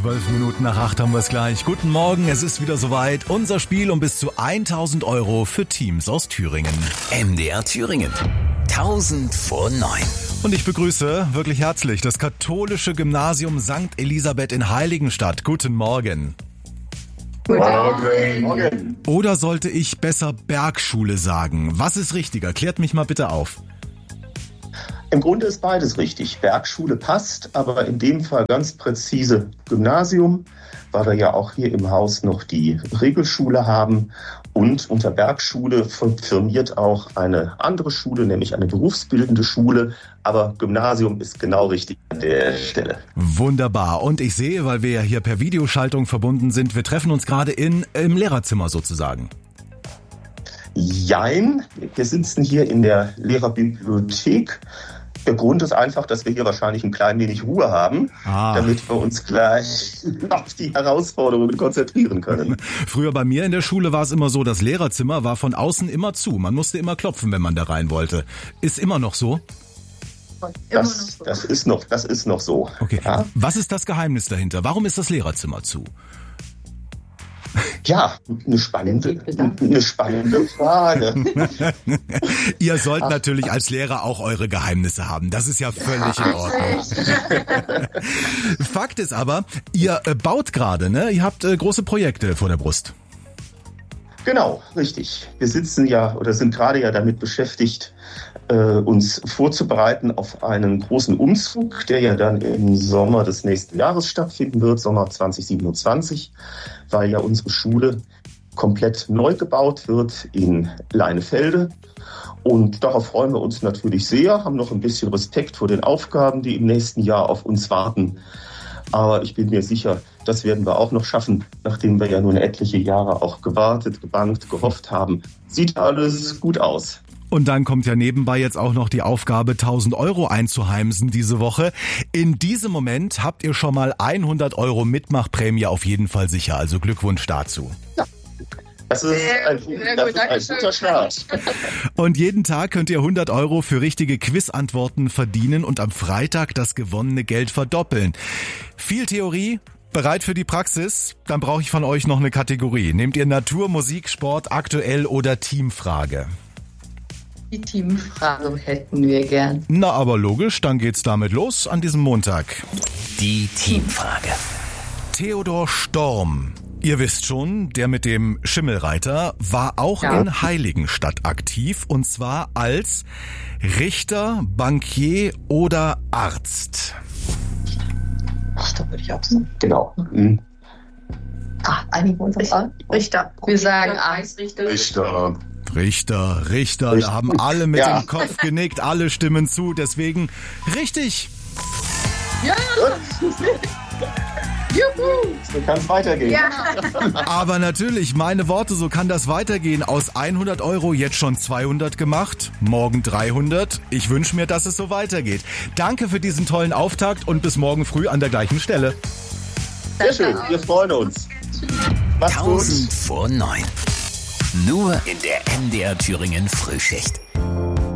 7:12 haben wir es gleich. Guten Morgen, es ist wieder soweit. Unser Spiel um bis zu 1.000 € für Teams aus Thüringen. MDR Thüringen. 1000 vor 9. Und ich begrüße wirklich herzlich das katholische Gymnasium St. Elisabeth in Heiligenstadt. Guten Morgen. Guten Morgen. Oder sollte ich besser Bergschule sagen? Was ist richtiger? Klärt mich mal bitte auf. Im Grunde ist beides richtig. Bergschule passt, aber in dem Fall ganz präzise Gymnasium, weil wir ja auch hier im Haus noch die Regelschule haben. Und unter Bergschule firmiert auch eine andere Schule, nämlich eine berufsbildende Schule. Aber Gymnasium ist genau richtig an der Stelle. Wunderbar. Und ich sehe, weil wir ja hier per Videoschaltung verbunden sind, wir treffen uns gerade im Lehrerzimmer sozusagen. Jein, wir sitzen hier in der Lehrerbibliothek. Der Grund ist einfach, dass wir hier wahrscheinlich ein klein wenig Ruhe haben, damit wir uns gleich auf die Herausforderungen konzentrieren können. Früher bei mir in der Schule war es immer so, das Lehrerzimmer war von außen immer zu. Man musste immer klopfen, wenn man da rein wollte. Ist immer noch so? Das ist noch so. Okay. Ja. Was ist das Geheimnis dahinter? Warum ist das Lehrerzimmer zu? Ja, eine spannende Frage. Ihr sollt natürlich als Lehrer auch eure Geheimnisse haben. Das ist ja völlig in Ordnung. Fakt ist aber, ihr baut gerade, ne? Ihr habt große Projekte vor der Brust. Genau, richtig. Wir sind gerade damit beschäftigt, uns vorzubereiten auf einen großen Umzug, der ja dann im Sommer des nächsten Jahres stattfinden wird, Sommer 2027, weil ja unsere Schule komplett neu gebaut wird in Leinefelde. Und darauf freuen wir uns natürlich sehr, haben noch ein bisschen Respekt vor den Aufgaben, die im nächsten Jahr auf uns warten. Aber ich bin mir sicher, das werden wir auch noch schaffen, nachdem wir ja nun etliche Jahre auch gewartet, gebangt, gehofft haben. Sieht alles gut aus. Und dann kommt ja nebenbei jetzt auch noch die Aufgabe, 1.000 € einzuheimsen diese Woche. In diesem Moment habt ihr schon mal 100 € Mitmachprämie auf jeden Fall sicher. Also Glückwunsch dazu. Ja. Das ist ein guter Start. Und jeden Tag könnt ihr 100 € für richtige Quizantworten verdienen und am Freitag das gewonnene Geld verdoppeln. Viel Theorie, bereit für die Praxis? Dann brauche ich von euch noch eine Kategorie. Nehmt ihr Natur, Musik, Sport, aktuell oder Teamfrage? Die Teamfrage hätten wir gern. Na, aber logisch, dann geht's damit los an diesem Montag. Die Teamfrage. Theodor Storm. Ihr wisst schon, der mit dem Schimmelreiter war auch in Heiligenstadt aktiv, und zwar als Richter, Bankier oder Arzt. Richter würde ich auch sagen. Genau. Einigen wir uns auf A? Richter. Wir sagen Arzt. Richter, da haben alle mit dem Kopf genickt, alle stimmen zu, deswegen richtig. Ja! Juhu! So kann es weitergehen. Ja. Aber natürlich, meine Worte, so kann das weitergehen. Aus 100 € jetzt schon 200 gemacht, morgen 300. Ich wünsche mir, dass es so weitergeht. Danke für diesen tollen Auftakt und bis morgen früh an der gleichen Stelle. Sehr schön, wir freuen uns. Macht's gut. 1000 vor 9. Nur in der MDR Thüringen Frühschicht.